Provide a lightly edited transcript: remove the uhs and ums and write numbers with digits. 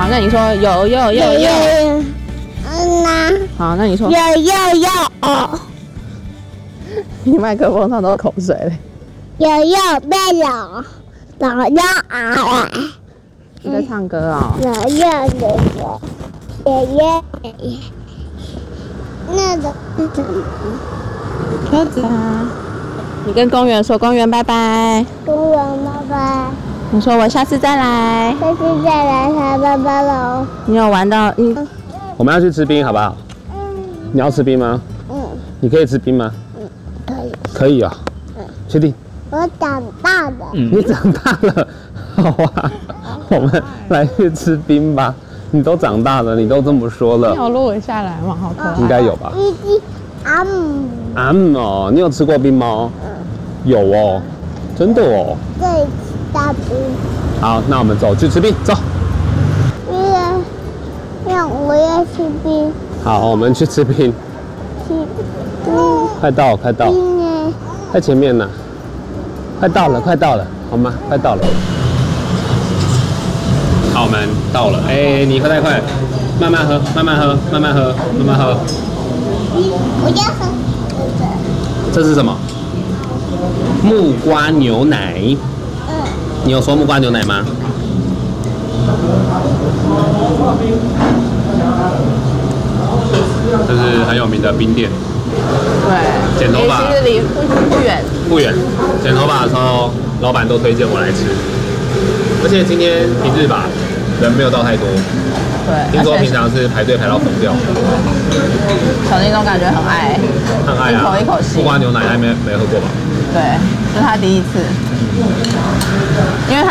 好，那你说有。好，那你说有。 你麦克风上都是口水嘞。 有被老啊！ 你在唱歌哦。 爷，那个是什么？ 车子啊。你跟公园说，公园拜拜。 公园拜拜。 你说我下次再来。 下次再来，拜拜喽。 你有玩到我们要去吃冰，好不好？你要吃冰吗？你可以吃冰吗？ 可以。 可以啊。确定？ 我长大了。 你长大了，好啊，我们来去吃冰吧。你都长大了，你都这么说了。 你有录下来吗？好可爱。 应该有吧？哦，你有吃过冰吗？有哦，真的哦。 对，大冰。 好，那我们走去吃冰，走。 我要吃冰。 好，我们去吃冰。快到， 冰呢？ 在前面呢。快到了，好吗？快到了。好，我们到了。你喝太快，慢慢喝。 我要喝。 这是什么？木瓜牛奶。你有说木瓜牛奶吗？这是很有名的冰店。 对。 剪头发。 其实离不远。 剪头发的时候，老板都推荐我来吃。而且今天平日吧，人没有到太多。 对。 听说平常是排队排到疯掉。 小叮咚感觉很爱。 很爱啊！ 一口吸。 木瓜牛奶还没喝过吧？ 对，这是他第一次。因为他